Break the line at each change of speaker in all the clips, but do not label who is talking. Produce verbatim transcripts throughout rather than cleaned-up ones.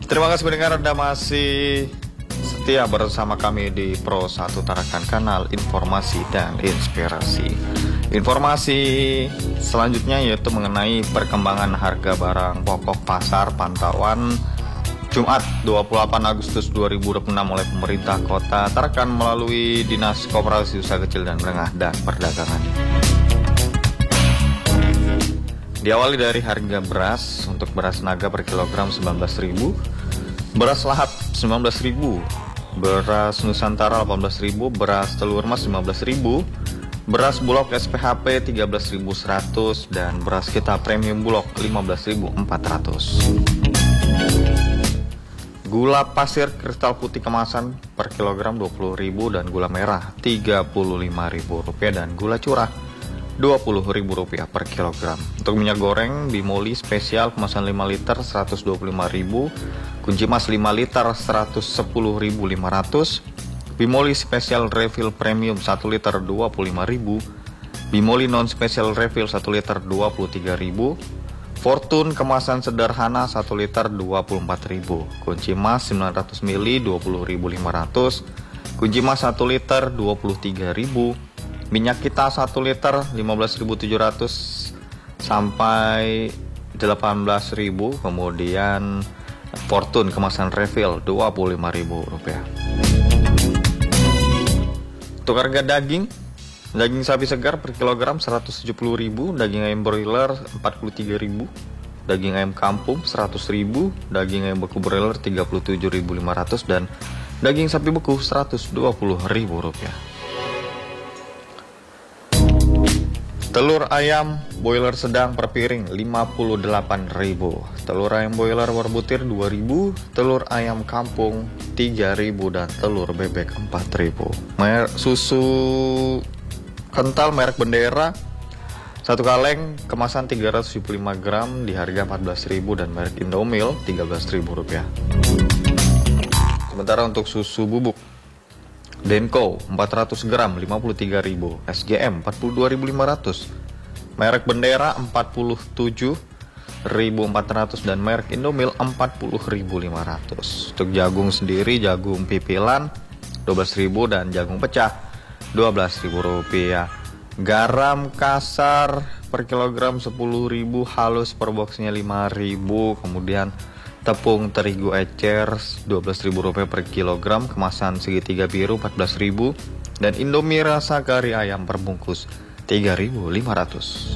Terima kasih pendengar, Anda masih setia bersama kami di Pro satu Tarakan, kanal informasi dan inspirasi. Informasi selanjutnya yaitu mengenai perkembangan harga barang pokok pasar pantauan Jumat dua puluh delapan Agustus dua ribu dua puluh enam oleh pemerintah Kota Tarakan melalui Dinas Koperasi Usaha Kecil dan Menengah dan Perdagangan. Diawali dari harga beras. Untuk beras naga per kilogram sembilan belas ribu, beras lahap sembilan belas ribu, beras Nusantara delapan belas ribu, beras telur emas lima belas ribu, beras bulog S P H P tiga belas ribu seratus, dan beras kita premium bulog lima belas ribu empat ratus. Gula pasir kristal putih kemasan per kilogram dua puluh ribu dan gula merah tiga puluh lima ribu rupiah dan gula curah dua puluh ribu rupiah per kilogram. Untuk minyak goreng Bimoli spesial kemasan lima liter seratus dua puluh lima ribu, kunci mas lima liter seratus sepuluh ribu lima ratus, Bimoli spesial refill premium satu liter dua puluh lima ribu, Bimoli non spesial refill satu liter dua puluh tiga ribu, Fortune kemasan sederhana satu liter dua puluh empat ribu, kunci mas sembilan ratus mililiter dua puluh ribu lima ratus, kunci mas satu liter dua puluh tiga ribu, minyak kita satu liter lima belas ribu tujuh ratus sampai delapan belas ribu, kemudian Fortune kemasan refill dua puluh lima ribu rupiah. Untuk harga daging, daging sapi segar per kilogram seratus tujuh puluh ribu, daging ayam broiler empat puluh tiga ribu, daging ayam kampung seratus ribu, daging ayam beku broiler tiga puluh tujuh ribu lima ratus, dan daging sapi beku seratus dua puluh ribu rupiah. Telur ayam boiler sedang per piring lima puluh delapan ribu, telur ayam boiler berbutir dua ribu, telur ayam kampung tiga ribu, dan telur bebek empat ribu. Mer- susu kental merek Bendera satu kaleng kemasan tiga ratus tujuh puluh lima gram di harga empat belas ribu dan merek Indomil tiga belas ribu rupiah. Sementara untuk susu bubuk Denko empat ratus gram lima puluh tiga ribu, S G M empat puluh dua ribu lima ratus, merek Bendera empat puluh tujuh ribu empat ratus, dan merek Indomil empat puluh ribu lima ratus. Untuk jagung sendiri, jagung pipilan dua belas ribu dan jagung pecah dua belas ribu rupiah. Garam kasar per kilogram sepuluh ribu, halus per boxnya lima ribu, kemudian tepung terigu ecer dua belas ribu rupiah per kilogram, kemasan segitiga biru empat belas ribu, dan Indomie rasa kari ayam perbungkus tiga ribu lima ratus.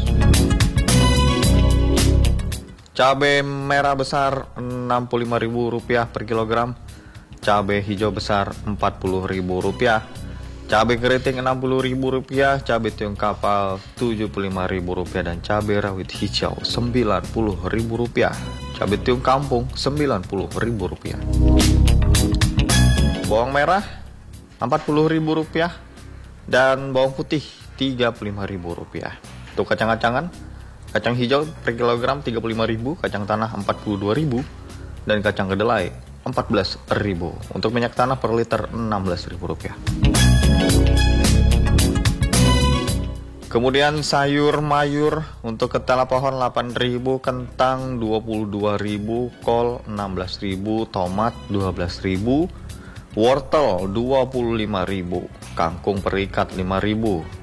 Cabai merah besar enam puluh lima ribu rupiah per kilogram, cabai hijau besar empat puluh ribu rupiah, cabai keriting enam puluh ribu rupiah, cabai tiung kapal tujuh puluh lima ribu rupiah, dan cabai rawit hijau sembilan puluh ribu rupiah. Cabai tiung kampung sembilan puluh ribu rupiah. Bawang merah empat puluh ribu rupiah dan bawang putih tiga puluh lima ribu rupiah. Untuk kacang-kacangan, kacang hijau per kilogram tiga puluh lima ribu, kacang tanah empat puluh dua ribu, dan kacang kedelai empat belas ribu. Untuk minyak tanah per liter enam belas ribu rupiah. Kemudian sayur mayur untuk ketela pohon delapan ribu, kentang dua puluh dua ribu, kol enam belas ribu, tomat dua belas ribu, wortel dua puluh lima ribu, kangkung perikat lima ribu,